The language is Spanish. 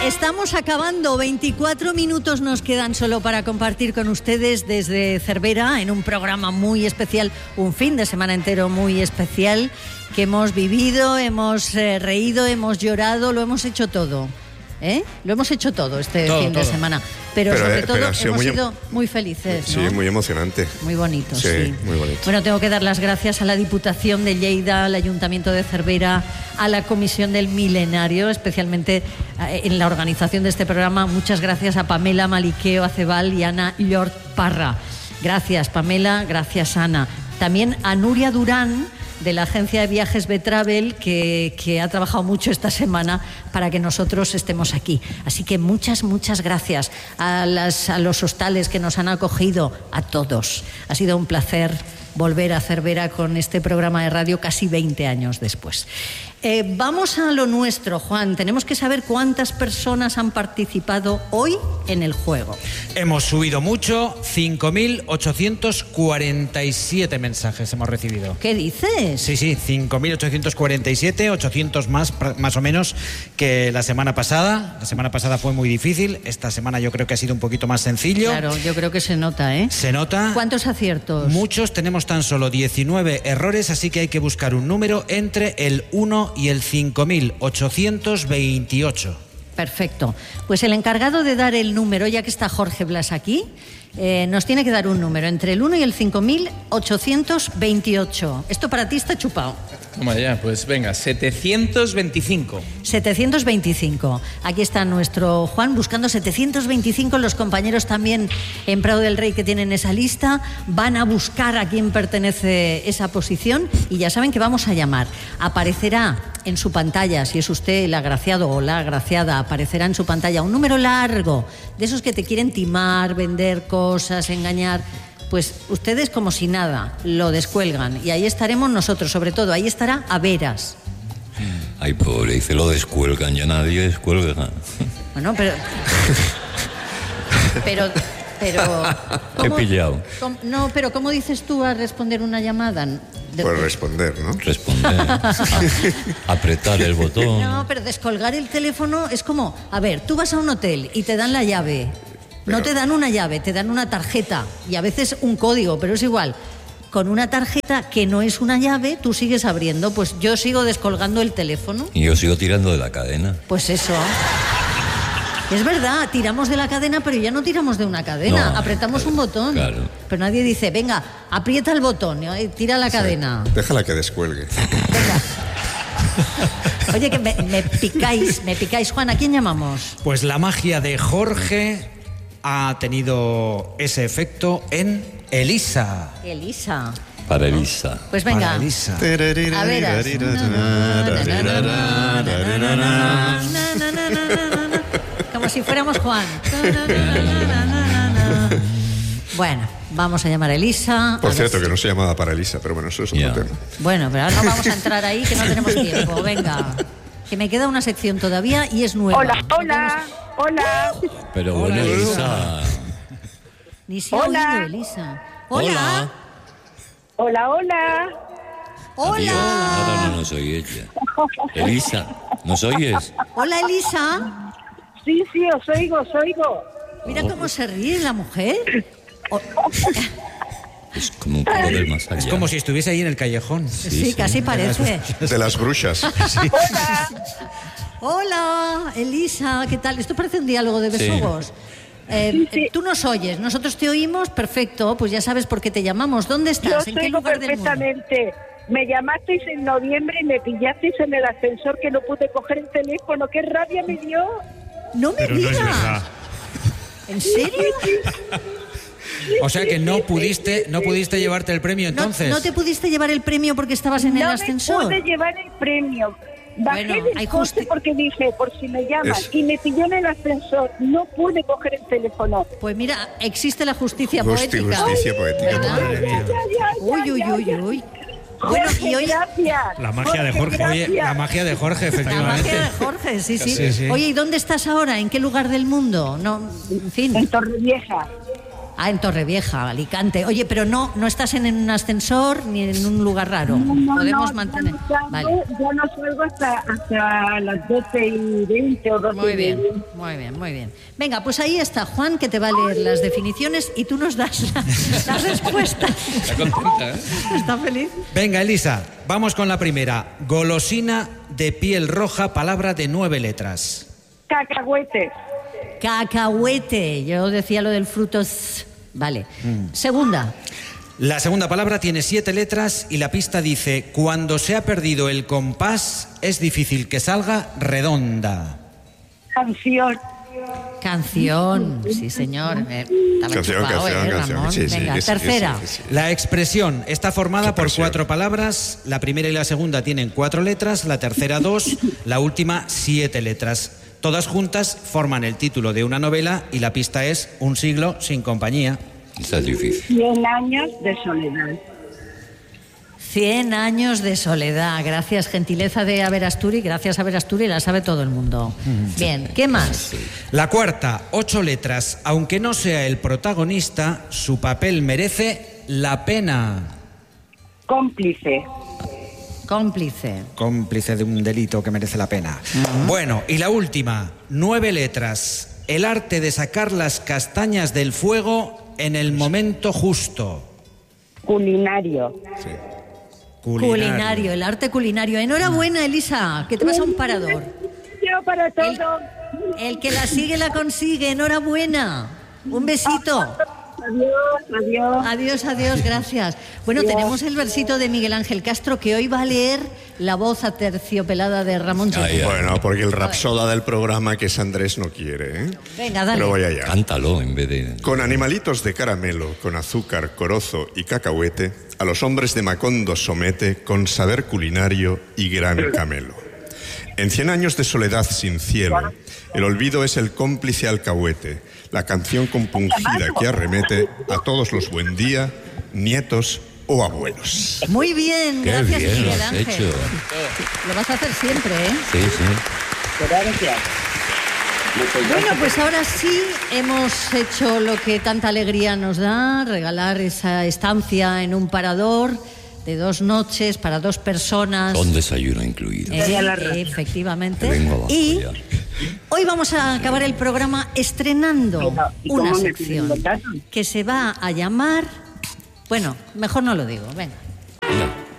Estamos acabando, 24 minutos nos quedan solo para compartir con ustedes desde Cervera en un programa muy especial, un fin de semana entero muy especial que hemos vivido, hemos reído, hemos llorado, lo hemos hecho todo. Lo hemos hecho todo fin de semana, pero sobre todo hemos sido muy felices, ¿no? Sí, muy emocionante. Muy bonito, sí. Muy bonito. Bueno, tengo que dar las gracias a la Diputación de Lleida, al Ayuntamiento de Cervera, a la Comisión del Milenario, especialmente en la organización de este programa. Muchas gracias a Pamela Maliqueo Acebal y Ana Llort Parra. Gracias, Pamela, gracias, Ana. También a Nuria Durán, de la agencia de viajes Betravel, que ha trabajado mucho esta semana para que nosotros estemos aquí. Así que muchas gracias a los hostales que nos han acogido, a todos. Ha sido un placer volver a Cervera con este programa de radio casi 20 años después. Vamos a lo nuestro, Juan. Tenemos que saber cuántas personas han participado hoy en el juego. Hemos subido mucho, 5.847 mensajes hemos recibido. ¿Qué dices? Sí, 5.847, 800 más o menos que la semana pasada. La semana pasada fue muy difícil, esta semana yo creo que ha sido un poquito más sencillo. Claro, yo creo que se nota, ¿eh? Se nota. ¿Cuántos aciertos? Muchos, tenemos tan solo 19 errores, así que hay que buscar un número entre el 1 y el 5.828. Perfecto. Pues el encargado de dar el número, ya que está Jorge Blas aquí, nos tiene que dar un número entre el 1 y el 5.828. Esto para ti está chupado. Toma ya, pues venga, 725. 725. Aquí está nuestro Juan buscando 725. Los compañeros también en Prado del Rey que tienen esa lista van a buscar a quién pertenece esa posición y ya saben que vamos a llamar. Aparecerá en su pantalla, si es usted el agraciado o la agraciada, aparecerá en su pantalla un número largo, de esos que te quieren timar, vender cosas, engañar. Pues ustedes como si nada, lo descuelgan y ahí estaremos nosotros, sobre todo, ahí estará Averas. Ay, pobre, dice lo descuelgan, ya nadie descuelga. Bueno, pero He pillado. No, pero ¿cómo dices tú a responder una llamada? Pues responder, ¿no? Responder. Apretar el botón. No, pero descolgar el teléfono es como, a ver, tú vas a un hotel y te dan la llave. No te dan una llave, te dan una tarjeta y a veces un código, pero es igual. Con una tarjeta que no es una llave, tú sigues abriendo. Pues yo sigo descolgando el teléfono. Y yo sigo tirando de la cadena. Pues eso. Es verdad, tiramos de la cadena, pero ya no tiramos de una cadena. No, apretamos un botón. Claro. Pero nadie dice, venga, aprieta el botón, tira la cadena. Déjala que descuelgue. Venga. Oye, que me picáis. Juan, ¿a quién llamamos? Pues la magia de Jorge ha tenido ese efecto en Elisa. Elisa. Para Elisa. Pues venga. Para Elisa. A veras. Como si fuéramos Juan. Bueno, vamos a llamar a Elisa. Por cierto, que no se llamaba para Elisa, pero bueno, eso es otro tema. Bueno, pero ahora no vamos a entrar ahí, que no tenemos tiempo. Venga, que me queda una sección todavía y es nueva. Hola. Pero bueno, Elisa. Ni se ha oído, Elisa. Hola. Hola. Adiós. No soy ella. Elisa, ¿nos oyes? Hola, Elisa. Sí, os oigo. Mira cómo se ríe la mujer. Es como un poco del más allá. Es como si estuviese ahí en el callejón. Sí, casi parece. De las brujas. Sí. Hola, Elisa, ¿qué tal? Esto parece un diálogo de besugos. Sí. Tú nos oyes, nosotros te oímos, perfecto, pues ya sabes por qué te llamamos. ¿Dónde estás? Yo ¿En qué oigo lugar del mundo? perfectamente. Me llamasteis en noviembre y me pillasteis en el ascensor que no pude coger el teléfono. ¡Qué rabia me dio! No me Pero digas. no es verdad. ¿En serio? O sea que no pudiste llevarte el premio entonces. ¿No te pudiste llevar el premio porque estabas en el ascensor? No me pude llevar el premio. Bajé Bueno, del hay coche porque dije, por si me llaman, y me pilló en el ascensor. No pude coger el teléfono. Pues mira, existe la justicia poética. Justicia poética. ¿Verdad? Uy. Bueno, y hoy Gracias. La magia de Jorge. Oye, la magia de Jorge, la efectivamente. magia de Jorge, sí. Sí. Oye, ¿y dónde estás ahora? ¿En qué lugar del mundo? No, en fin. En Torrevieja. Ah, en Torrevieja, Alicante. Oye, pero no estás en un ascensor ni en un lugar raro. Podemos mantener. Vale. Ya no salgo hasta las 12:20 o 12:20. Muy bien. Venga, pues ahí está Juan, que te va a leer las definiciones y tú nos das la respuesta. Está contenta, ¿eh? ¿Está feliz? Venga, Elisa, vamos con la primera. Golosina de piel roja, palabra de 9 letras. Cacahuete. Cacahuete. Yo decía lo del fruto. Vale. Segunda. La segunda palabra tiene 7 letras y la pista dice: cuando se ha perdido el compás, es difícil que salga redonda. Canción, sí señor. Estaba Canción, chupado, Ramón. sí, Venga, sí, tercera. sí. La expresión está formada por 4 palabras. La primera y la segunda tienen 4 letras, la tercera 2, la última 7 letras. Todas juntas forman el título de una novela y la pista es Un siglo sin compañía. Está difícil. 100 años de soledad. 100 años de soledad. Gracias, gentileza de Averasturi. Gracias, Averasturi, la sabe todo el mundo. Bien, ¿qué más? La cuarta, 8 letras. Aunque no sea el protagonista, su papel merece la pena. Cómplice. Cómplice de un delito que merece la pena. Bueno, y la última, 9 letras. El arte de sacar las castañas del fuego en el momento justo. Culinario. Sí. Culinario, el arte culinario. Enhorabuena, Elisa, que te vas a un parador. Yo para todo. El que la sigue la consigue. Enhorabuena. Un besito. Adiós, gracias. Bueno, tenemos el versito de Miguel Ángel Castro, que hoy va a leer la voz aterciopelada de Ramón Chetí. Bueno, porque el rapsoda del programa, que es Andrés, no quiere, ¿eh? Venga, dale. Pero voy allá. Cántalo en vez de... Con animalitos de caramelo, con azúcar, corozo y cacahuete, a los hombres de Macondo somete con saber culinario y gran camelo. En 100 años de soledad sin cielo, el olvido es el cómplice alcahuete, la canción compungida que arremete a todos los buen día, nietos o abuelos. Muy bien, Qué gracias, bien lo Miguel has Ángel. hecho. Lo vas a hacer siempre, ¿eh? Sí, sí. Bueno, pues ahora sí hemos hecho lo que tanta alegría nos da, regalar esa estancia en un parador de 2 noches para 2 personas. Con desayuno incluido. Efectivamente. Te vengo abajo Y ya. hoy vamos a acabar el programa estrenando ¿Y una cómo me sección piden los datos? que se va a llamar... Bueno, mejor no lo digo, venga.